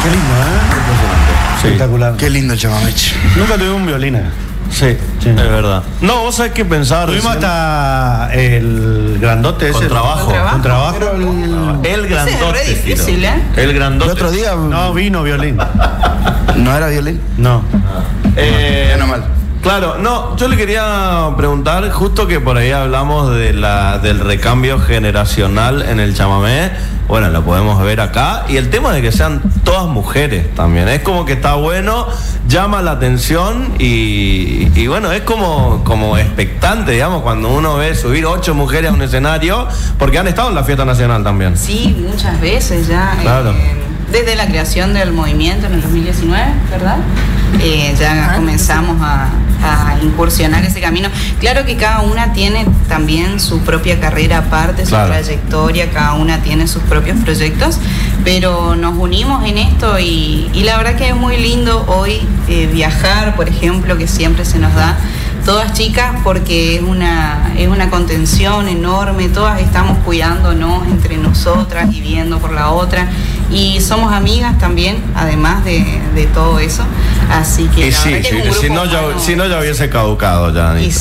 Qué lindo, Impresionante. Sí. Espectacular. Qué lindo el chamamé. Nunca tuve un violín. Sí, Sí. es verdad. No, vos sabés qué pensar. Tuvimos hasta el grandote ese. Contrabajo. Contrabajo. El Ese es grandote. re difícil, Tiro. ¿eh? El grandote. El otro día No, vino violín. no era violín. No. Menos mal. Claro, no, yo le quería preguntar, justo que por ahí hablamos del recambio generacional en el chamamé, bueno, lo podemos ver acá, y el tema de que sean todas mujeres también, es como que está bueno, llama la atención y bueno, es como expectante, digamos, cuando uno ve subir 8 mujeres a un escenario, porque han estado en la fiesta nacional también. Sí, muchas veces ya. Claro. Desde la creación del movimiento en el 2019, ¿verdad? Ya comenzamos a incursionar ese camino. Claro que cada una tiene también su propia carrera aparte, su Claro. trayectoria, cada una tiene sus propios proyectos, pero nos unimos en esto y la verdad que es muy lindo hoy viajar, por ejemplo, que siempre se nos da. Todas chicas, porque es una contención enorme, todas estamos cuidándonos entre nosotras y viendo por la otra, y somos amigas también, además de todo eso, así que Y la sí, verdad que es un si grupo no, humano. si no ya hubiese caducado ya. Y sí.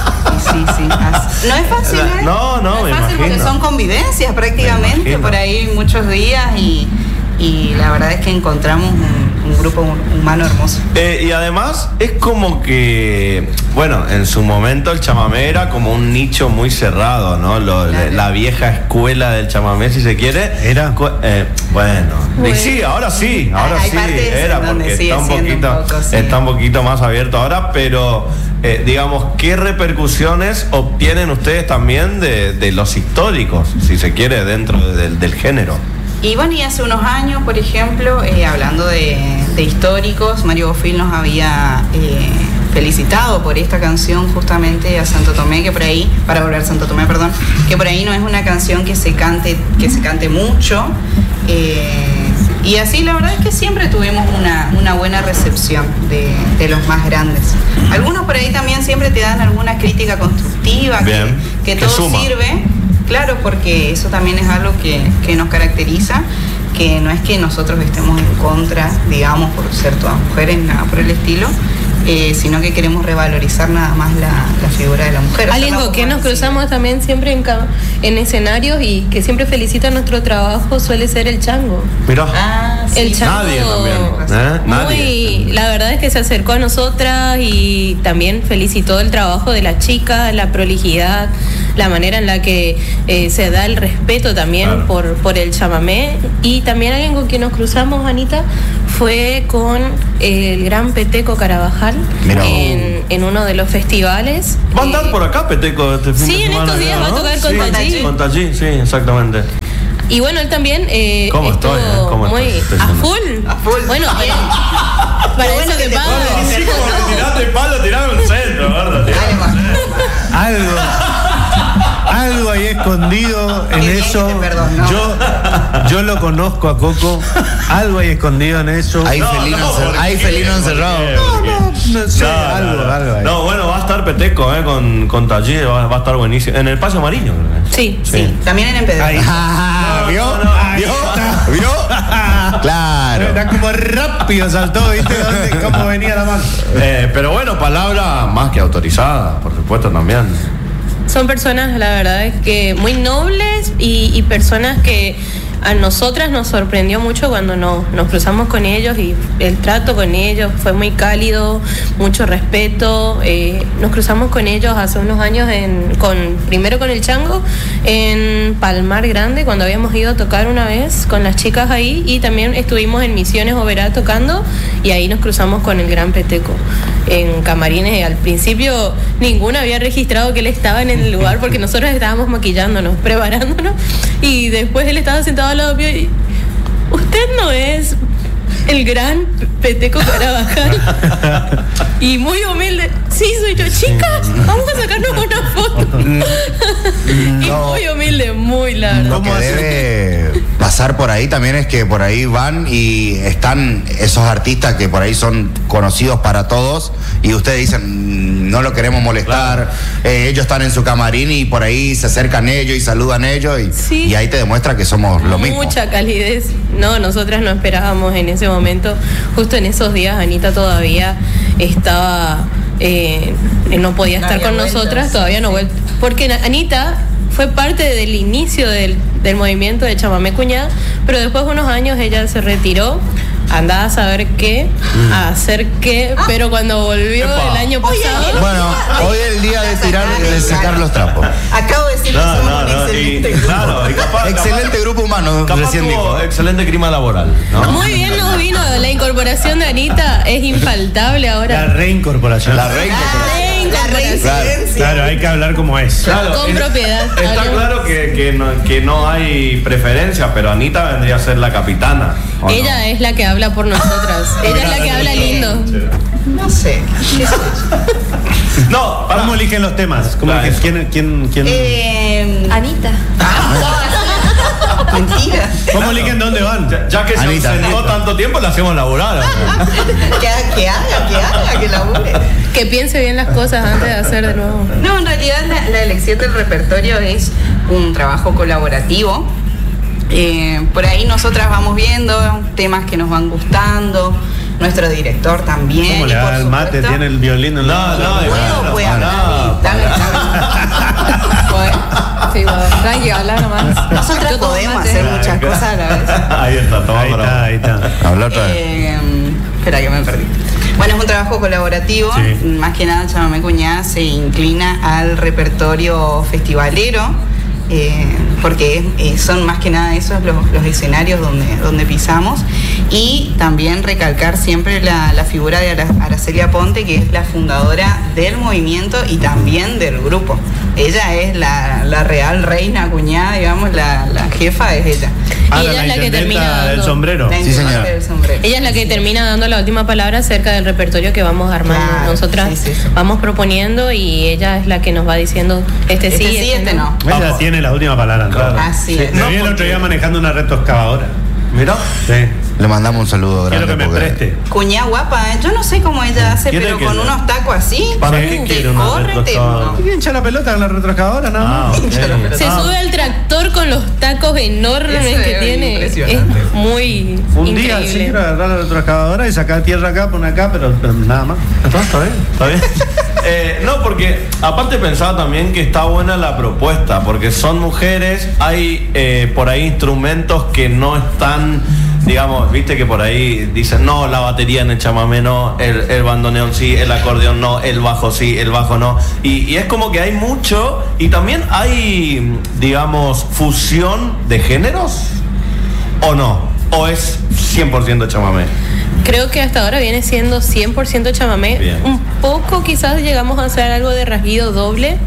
No es fácil, ¿eh? No, es me fácil porque imagino. son convivencias Me prácticamente, imagino. por ahí muchos días y la verdad es que encontramos un grupo humano hermoso. Y además es como que, bueno, en su momento el chamamé era como un nicho muy cerrado, ¿no? La vieja escuela del chamamé, si se quiere. ¿Era? Bueno. Y sí, ahora sí, Hay sí, partes era en donde porque sigue está un siendo poquito, un poco, sí. está un poquito más abierto ahora, pero digamos, ¿qué repercusiones obtienen ustedes también de los históricos, si se quiere, dentro del género? Y bueno, y hace unos años, por ejemplo, hablando de históricos, Mario Bofill nos había felicitado por esta canción justamente a Santo Tomé, que por ahí, para volver a Santo Tomé, perdón, que por ahí no es una canción que se cante mucho. Y así la verdad es que siempre tuvimos una buena recepción de los más grandes. Algunos por ahí también siempre te dan alguna crítica constructiva, Bien, que que todo suma. sirve. Claro, porque eso también es algo que nos caracteriza, que no es que nosotros estemos en contra, digamos, por ser todas mujeres, nada por el estilo, sino que queremos revalorizar nada más la figura de la mujer. Alguien con quien nos cruzamos también siempre en escenarios y que siempre felicita nuestro trabajo suele ser el Chango. Mirá. Ah, sí. El Chango. Nadie también. Nadie. La verdad es que se acercó a nosotras y también felicitó el trabajo de las chicas, la prolijidad, la manera en la que se da el respeto también Claro. por el chamamé. Y también alguien con quien nos cruzamos, Anita, fue con el gran Peteco Carabajal en uno de los festivales. Va a andar por acá, Peteco, este fin Sí, de en semana. estos días va a tocar con Tallí. Con Tallí, sí, exactamente. Y bueno, él también ¿Cómo estuvo estoy, cómo muy estoy? a full. Bueno, para eso te pago. Sí, como que tiraste el palo, tiraron un centro, ¿verdad? Algo ahí escondido en eso. Perdón, no. Yo lo conozco a Coco. Algo hay escondido en eso. Hay felino encerrado. No sé, algo ahí. No, bueno, va a estar Peteco, con Tallí, va a estar buenísimo. En el Paso Mariño, creo que. Sí. Sí, también en Empedro. Ahí. ¿Vio? Claro. Era como rápido saltó, ¿viste? ¿Cómo venía la mano? Pero bueno, palabra más que autorizada, por supuesto, también. Son personas, la verdad, es que muy nobles y personas que a nosotras nos sorprendió mucho cuando nos cruzamos con ellos y el trato con ellos fue muy cálido, mucho respeto. Nos cruzamos con ellos hace unos años primero con el Chango en Palmar Grande, cuando habíamos ido a tocar una vez con las chicas ahí, y también estuvimos en Misiones Oberá tocando y ahí nos cruzamos con el gran Peteco en camarines. Al principio ninguna había registrado que él estaba en el lugar porque nosotros estábamos maquillándonos, preparándonos, y después él estaba sentado al lado mío y usted no es el gran Peteco Carabajal. Y muy humilde, sí soy yo, chicas, vamos a sacarnos una foto. Y muy humilde, muy largo. Lo que debe pasar por ahí también es que por ahí van y están esos artistas que por ahí son conocidos para todos y ustedes dicen no lo queremos molestar, ellos están en su camarín y por ahí se acercan ellos y saludan ellos y ahí te demuestra que somos lo mismo. Mucha calidez. No, nosotras no esperábamos en ese momento. Justo en esos días Anita todavía estaba, no podía estar con nosotras, todavía no vuelto. Porque Anita fue parte del inicio del movimiento de Chamamé Cuñá, pero después de unos años ella se retiró, andaba a saber qué, a hacer qué, pero cuando volvió el año pasado... Bueno, hoy es el día de sacar los trapos. Acabo de decir que somos un excelente grupo. Claro, y excelente grupo humano, recién dijo. Excelente clima laboral, ¿no? Muy bien nos vino, la incorporación de Anita es infaltable ahora. La reincorporación. La reincorporación. Claro, hay que hablar como es. Claro, Con propiedad. Está claro que no hay preferencia, pero Anita vendría a ser la capitana. Ella es la que habla por nosotras. Ella es la que habla lindo. No sé. ¿Qué sé yo? No, ¿Cómo eligen los temas? ¿Cómo eligen? ¿Quién? Anita. Mentira. ¿Cómo eligen dónde van? Ya que Anita, se ausentó tanto tiempo, la hacemos laburar. Que haga, que labure. Que piense bien las cosas antes de hacer de nuevo. No, en realidad la elección del repertorio es un trabajo colaborativo. Por ahí nosotras vamos viendo temas que nos van gustando, nuestro director también. ¿Cómo le da el mate? ¿Tiene el violín en la No, puede hablar. Dame. Sí, bueno, tranqui, habla nomás. Nosotras podemos hacer muchas cosas a la vez. Ahí está, Ahí está. Habla otra vez. Espera que me perdí. Bueno, es un trabajo colaborativo. Sí. Más que nada, Chamamé Cuñá se inclina al repertorio festivalero. Porque son más que nada esos los escenarios donde pisamos, y también recalcar siempre la figura de Araceli Aponte, que es la fundadora del movimiento y también del grupo. Ella es la real reina Cuñá, digamos, la jefa es ella. Y ella es la que termina del dando, sombrero. Sí, señora. Del sombrero. ella es la que termina dando la última palabra acerca del repertorio que vamos armando. Claro, Nosotras sí. vamos proponiendo y ella es la que nos va diciendo este sí, este no. Ella tiene la última palabra. Claro. Así es. Me vi el otro día manejando una retroexcavadora. Mira. Sí. Le mandamos un saludo grande. Quiero que me porque- preste. Cuñá guapa, yo no sé cómo ella hace, ¿Quiere pero que con le- unos tacos así. ¿Para Sí, qué te quiere una corre, te retroexcavadora? ¿Qué hincha la pelota con la retroexcavadora? No, Ah, ok. Se sube al tractor con los tacos enormes Eso que es tiene. impresionante. Es muy Un día sí increíble. quiero agarrar la retroexcavadora y sacar tierra acá, poner acá, pero nada más. ¿Está bien? ¿Está bien? No, porque aparte pensaba también que está buena la propuesta, porque son mujeres, hay por ahí instrumentos que no están, digamos, viste que por ahí dicen, no, la batería en el chamamé no, el bandoneón sí, el acordeón no, el bajo sí, el bajo no, y es como que hay mucho, y también hay, digamos, fusión de géneros, ¿o no? ¿O es 100% chamamé? Creo que hasta ahora viene siendo 100% chamamé. Bien. Un poco quizás llegamos a hacer algo de rasguido doble,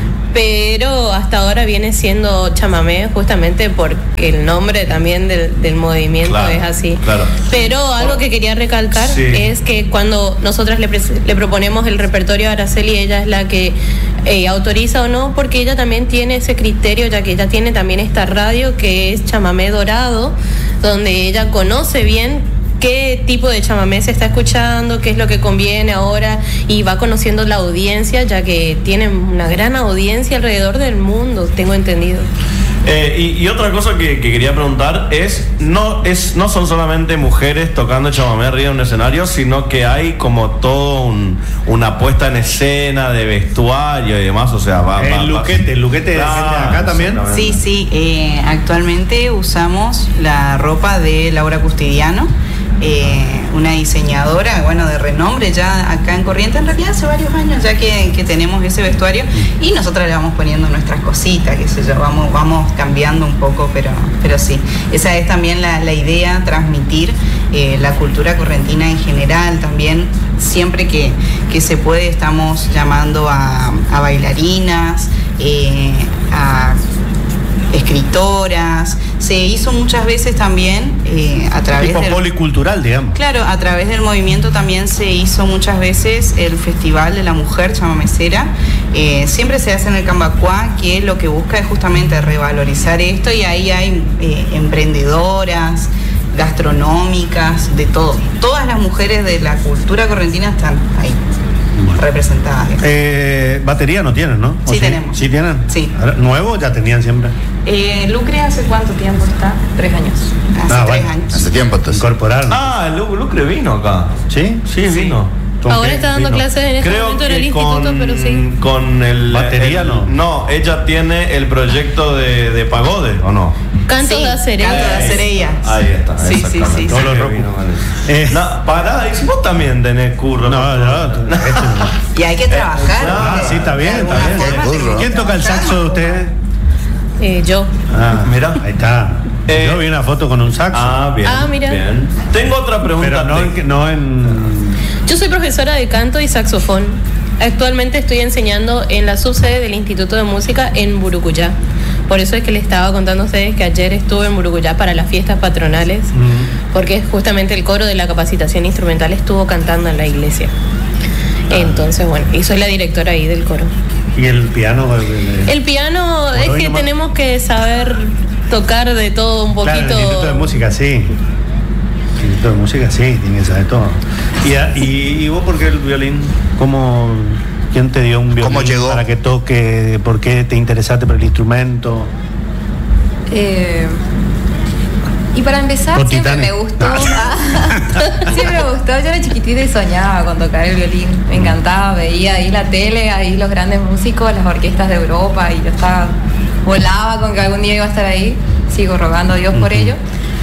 pero hasta ahora viene siendo chamamé justamente porque el nombre también del movimiento Claro, es así. claro. Pero algo que quería recalcar Sí. es que cuando nosotras le proponemos el repertorio a Araceli, ella es la que autoriza o no, porque ella también tiene ese criterio, ya que ella tiene también esta radio que es Chamamé Dorado, donde ella conoce bien qué tipo de chamamé se está escuchando, qué es lo que conviene ahora, y va conociendo la audiencia, ya que tienen una gran audiencia alrededor del mundo, tengo entendido. Y otra cosa que quería preguntar no son solamente mujeres tocando chamamé arriba en un escenario, sino que hay como todo una puesta en escena de vestuario y demás, o sea, El luquete de gente de acá también. Sí, actualmente usamos la ropa de Laura Custidiano, una diseñadora, bueno, de renombre ya acá en Corrientes, en realidad hace varios años ya que tenemos ese vestuario, y nosotras le vamos poniendo nuestras cositas, qué sé yo, vamos cambiando un poco, pero sí, esa es también la idea, transmitir la cultura correntina en general. También siempre que se puede estamos llamando a bailarinas, a escritoras. Se hizo muchas veces también a través Tipo policultural, digamos. Claro, a través del movimiento también se hizo muchas veces el Festival de la Mujer Chamamecera, siempre se hace en el Cambacuá, que lo que busca es justamente revalorizar esto, y ahí hay emprendedoras, gastronómicas, de todo. Todas las mujeres de la cultura correntina están ahí representadas. Batería no tienen, ¿no? Sí, tenemos. ¿Sí tienen? Sí. ¿Nuevo ya tenían siempre? Lucre, ¿hace cuánto tiempo está? 3 años. Hace 3 años. Hace tiempo entonces. Incorporaron. Lucre vino acá. ¿Sí? Sí, vino. Ahora está dando clases en este Creo momento en el que instituto, pero sí. con el... ¿Batería no? No, ella tiene el proyecto de Pagode, ¿o no? Canto de Acerella. Canto de Acerella. Ahí está, Sí, exactamente. sí. Todos los Que rocos. vino con eso. No, pará, y si vos también tenés curro. No. Y hay que trabajar. Ah, porque sí, está bien, de está alguna bien. forma Qué tenemos burro. que ¿Quién toca el trabajar. saxo de ustedes? Yo. Mirá. Ahí está. Yo vi una foto con un saxo. Bien. Ah, mira. Bien. Tengo otra pregunta. Pero no en... Yo soy profesora de canto y saxofón. Actualmente estoy enseñando en la subsede del Instituto de Música en Burucuyá. Por eso es que les estaba contando a ustedes que ayer estuve en Burucuyá para las fiestas patronales, porque justamente el coro de la capacitación instrumental estuvo cantando en la iglesia. Entonces, bueno, y soy la directora ahí del coro. ¿Y el piano? El piano Por es hoy que nomás. tenemos que saber tocar de todo un poquito. Claro, el Instituto de Música, sí. El Instituto de Música, sí, tiene que saber todo. ¿Y vos por qué el violín? ¿Quién te dio un violín ¿Cómo llegó? para que toque? ¿Por qué te interesaste por el instrumento? Y para empezar, Con siempre Titanic. me gustó. Siempre me gustó. Yo era chiquitita y soñaba con tocar el violín. Me encantaba. Veía ahí la tele, ahí los grandes músicos, las orquestas de Europa, y yo volaba con que algún día iba a estar ahí. Sigo rogando a Dios por ello.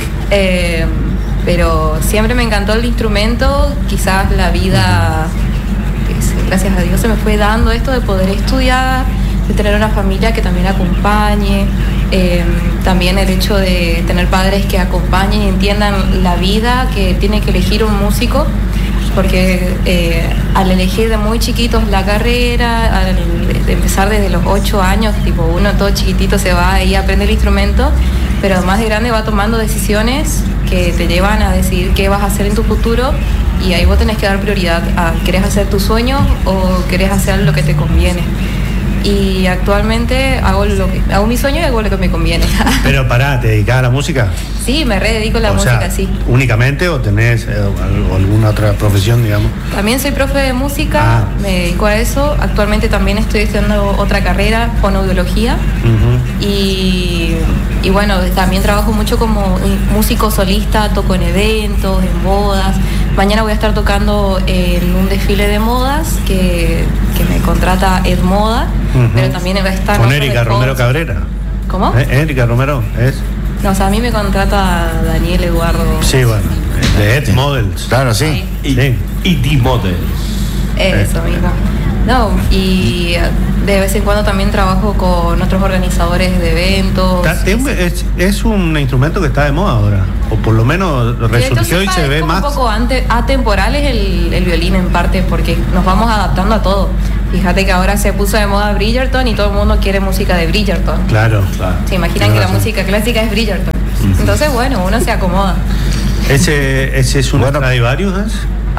Pero siempre me encantó el instrumento. Quizás la vida, gracias a Dios, se me fue dando esto de poder estudiar, de tener una familia que también acompañe, también el hecho de tener padres que acompañen y entiendan la vida que tiene que elegir un músico, porque al elegir de muy chiquitos la carrera, al empezar desde los 8 años, tipo uno todo chiquitito se va ahí a aprender el instrumento, pero más de grande va tomando decisiones que te llevan a decidir qué vas a hacer en tu futuro, y ahí vos tenés que dar prioridad a ¿querés hacer tus sueños o querés hacer lo que te conviene? Y actualmente hago mi sueño y hago lo que me conviene. Pero pará, ¿te dedicás a la música? Sí, me rededico a la música, sí. ¿Únicamente o tenés alguna otra profesión, digamos? También soy profe de música, me dedico a eso. Actualmente también estoy estudiando otra carrera, fonoaudiología. Y bueno, también trabajo mucho como músico solista, toco en eventos, en bodas. Mañana voy a estar tocando en un desfile de modas que me contrata Ed Moda, pero también va a estar... Con otro Erika de Romero Fox. Cabrera. ¿Cómo? Erika Romero, ¿es? No, o sea, a mí me contrata Daniel Eduardo. Sí, bueno, de Ed Models. Claro, sí. Y Sí. D-Model. Eso mismo. No, y de vez en cuando también trabajo con otros organizadores de eventos. Es un instrumento que está de moda ahora, o por lo menos resurgió y se ve más. Un poco atemporal es el violín en parte, porque nos vamos adaptando a todo. Fíjate que ahora se puso de moda Bridgerton y todo el mundo quiere música de Bridgerton. Claro. Se imaginan que la música clásica es Bridgerton. Entonces, bueno, uno se acomoda. Ese es un Bueno. Stradivarius, ¿eh?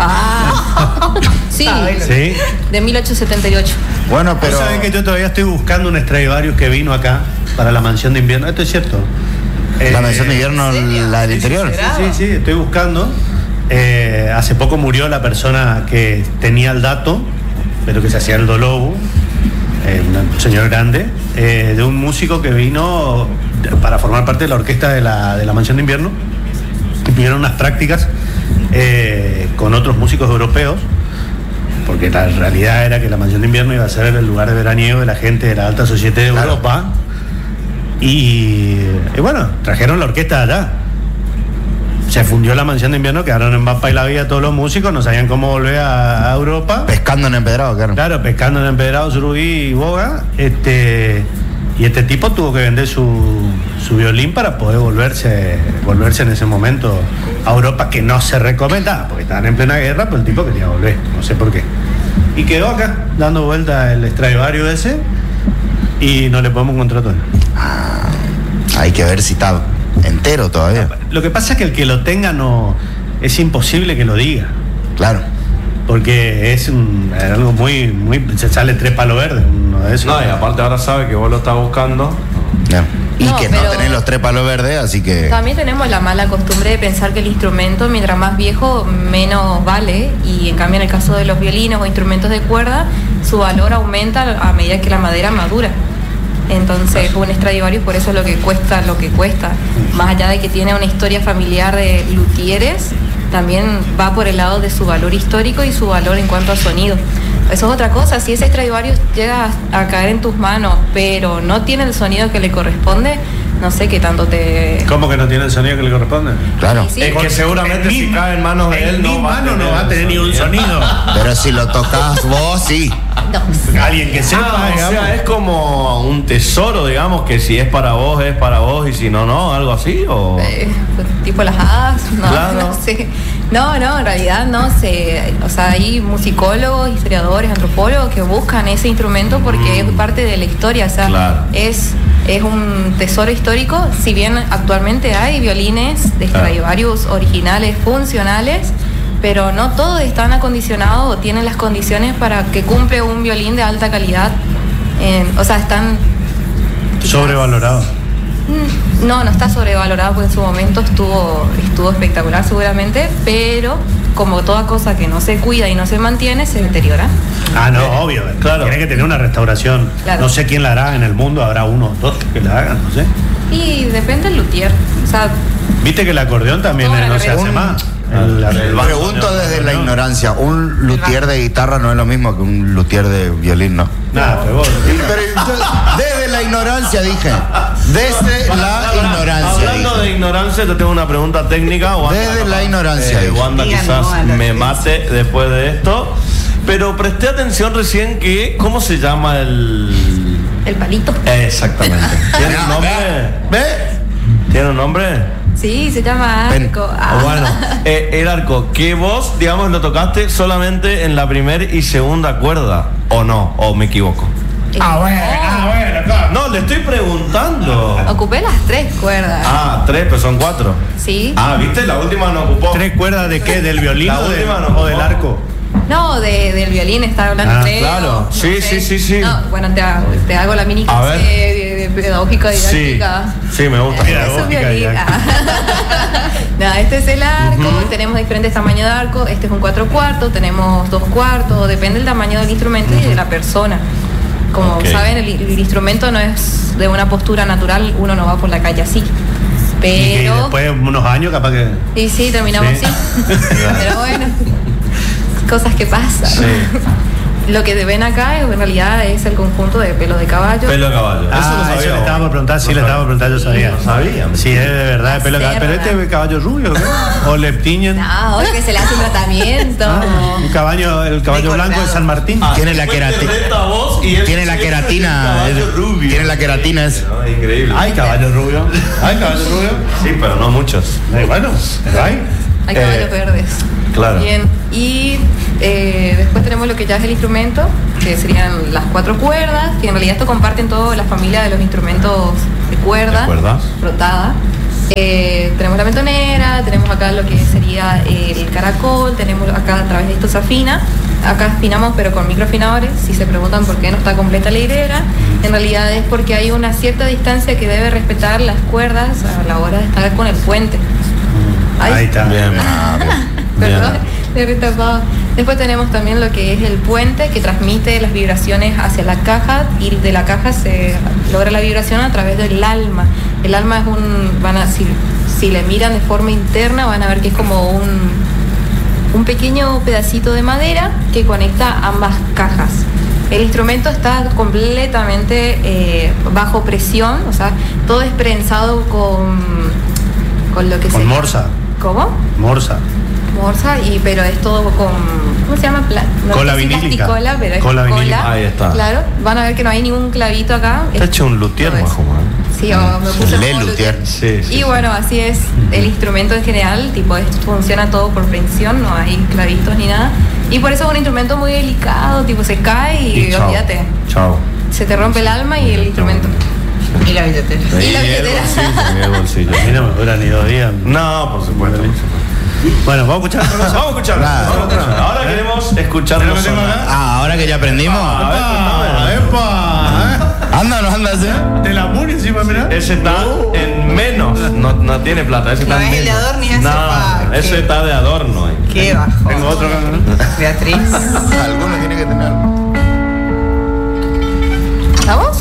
Sí, Sí. de 1878. Bueno, pero... Vos sabés que yo todavía estoy buscando un Stradivarius que vino acá para la mansión de invierno. Esto es cierto. La mansión de invierno, la del interior. Sí, estoy buscando. Hace poco murió la persona que tenía el dato, pero que se hacía el dolobu, un señor grande, de un músico que vino para formar parte de la orquesta de la mansión de invierno. Y pidieron unas prácticas con otros músicos europeos, porque la realidad era que la mansión de invierno iba a ser el lugar de veraniego de la gente de la alta sociedad de Claro. Europa. Y bueno, trajeron la orquesta de allá. Se fundió la mansión de invierno, quedaron en Pampa y la Villa todos los músicos, no sabían cómo volver a Europa. Pescando en empedrado, claro. Claro, pescando en Empedrado, Surubí y Boga. Y este tipo tuvo que vender su violín para poder volverse en ese momento a Europa, que no se recomendaba, porque estaban en plena guerra, pero el tipo quería volver, no sé por qué. Y quedó acá, dando vuelta el Stradivarius ese, y no le podemos encontrar todo. Hay que ver si está entero todavía. Lo que pasa es que el que lo tenga no es imposible que lo diga. Claro. porque es algo muy, se sale 3 palos verdes, uno de esos. No, y aparte ahora sabe que vos lo estás buscando. No. Y No, que no pero- tenés los 3 palos verdes, así que... También tenemos la mala costumbre de pensar que el instrumento, mientras más viejo, menos vale, y en cambio en el caso de los violines o instrumentos de cuerda, su valor aumenta a medida que la madera madura. Entonces un Stradivarius por eso es lo que cuesta, más allá de que tiene una historia familiar de luthieres, también va por el lado de su valor histórico y su valor en cuanto a sonido. Eso es otra cosa, si ese Stradivarius llega a caer en tus manos, pero no tiene el sonido que le corresponde, no sé qué tanto te... ¿Cómo que no tiene el sonido que le corresponde? Claro. Sí, Es que seguramente En si mi cae en manos de él En mi mano no va a tener ni un sonido. Pero si lo tocas vos, sí. Alguien que sepa, Ah, o digamos. sea, es como un tesoro, digamos, que si es para vos, y si no, no, algo así, o... tipo las hadas, no, Claro. no sé. No, en realidad no sé. O sea, hay musicólogos, historiadores, antropólogos que buscan ese instrumento porque es parte de la historia. O sea, Claro. es un tesoro histórico. Si bien actualmente hay violines de Stradivarius originales, funcionales, pero no todos están acondicionados o tienen las condiciones para que cumple un violín de alta calidad. O sea, están Sobrevalorado. no está sobrevalorado porque en su momento estuvo espectacular seguramente, pero como toda cosa que no se cuida y no se mantiene, se deteriora. Ah, no, obvio. Claro. Tiene que tener una restauración. Claro. No sé quién la hará en el mundo, habrá 1 o 2 que la hagan, no sé. Y depende del luthier. O sea, Viste que el acordeón también Toda la no se hace carrera. más. El Pregunto desde la ignorancia, ¿un luthier de guitarra no es lo mismo que un luthier de violín, no? Nada, pero vos. Pero desde la ignorancia dije. Desde la ignorancia Hablando dije. de ignorancia, te tengo una pregunta técnica. Wanda, Desde la ignorancia, dije. Wanda Digan quizás no a la me violencia. mate después de esto. Pero presté atención recién que, ¿cómo se llama el...? el palito. Exactamente. ¿Tiene un nombre? ¿Ve? ¿Tiene un nombre? Sí, se llama arco. Bueno, el arco, que vos, digamos, lo tocaste solamente en la primera y segunda cuerda, ¿o no? ¿O me equivoco? bueno, claro. No, le estoy preguntando. Ocupé las 3 cuerdas. Ah, 3, pero son 4. Sí. Ah, ¿viste? La última no ocupó. 3 cuerdas de qué? ¿Del violín La o, última no, o del no. arco? No, del violín está hablando Ah, creo, claro. no Sí, sé. sí. No, bueno, te hago la mini A clase ver. de pedagógica Sí, didáctica. sí, me gusta. Mira, Es un Pedagógica violín. didáctica. No, este es el arco, tenemos diferentes tamaños de arco, este es un 4/4, tenemos 2/4, depende del tamaño del instrumento y de la persona. Como Ok. saben, el instrumento no es de una postura natural, uno no va por la calle así. Y que Pero... después de unos años capaz que... Y sí, terminamos Sí. así. Pero bueno, cosas que pasan. Sí. Lo que ven acá en realidad es el conjunto de pelo de caballo. Pelo de caballo. Eso le estaba por preguntar, sí, No le estaba por preguntar, yo sabía. No sabía. Sí, es de verdad, de pelo de caballo. Pero este es caballo rubio, ¿qué? O le tiñen. No, ahora que se le hace un tratamiento. Ah, el caballo Decorado. blanco de San Martín. Tiene la queratina. Tiene la queratina. Tiene la queratina esa. Increíble. Hay caballo rubio. Hay caballo rubio. Sí, pero no muchos. Bueno, pero hay. Hay caballos verdes. Claro. Bien, y después tenemos lo que ya es el instrumento, que serían las 4 cuerdas, que en realidad esto comparten toda la familia de los instrumentos de cuerda, ¿De cuerdas? rotada. Tenemos la mentonera, tenemos acá lo que sería el caracol, tenemos acá a través de esto se afina. Acá afinamos pero con microafinadores. Si se preguntan por qué no está completa la hilera, en realidad es porque hay una cierta distancia que debe respetar las cuerdas a la hora de estar con el puente. Ay, Ahí está. Bien. Perdón, le he retapado. Después tenemos también lo que es el puente que transmite las vibraciones hacia la caja y de la caja se logra la vibración a través del alma. El alma es si le miran de forma interna van a ver que es como un pequeño pedacito de madera que conecta ambas cajas. El instrumento está completamente bajo presión, o sea, todo es prensado con lo que Con se morsa. ¿Cómo? Morsa. Morsa, pero es todo con, ¿cómo se llama? No Cola sé si vinílica. plasticola, pero es Cola vinílica. Ahí está. Claro, van a ver que no hay ningún clavito acá. Está hecho un luthier, Todo es- majo, man. Sí, me puse Le como luthier. Sí, sí. Y bueno, así es el instrumento en general, tipo esto funciona todo por prensión, no hay clavitos ni nada. Y por eso es un instrumento muy delicado, tipo se cae y chao. olvídate, Chao. se te rompe el alma y el instrumento. Y la billetera. Y la billetera. El bolsillo, y el bolsillo. A mí no me dura ni 2 días. No, por supuesto. Bueno, vamos a escuchar otra cosa. Vamos a escuchar. Claro. Ahora queremos escucharlo ¿Tenemos tema sonar. acá? Ah, ahora que ya aprendimos. Anda, anda, ¿sí? De la Muni encima, mirá. Ese está en menos. No tiene plata. Ese No está en es el de menos. adorno ni ese pa' ese que- está de adorno. Qué bajo. Tengo otro acá, ¿no? Beatriz. Alguno tiene que tener. ¿Estamos?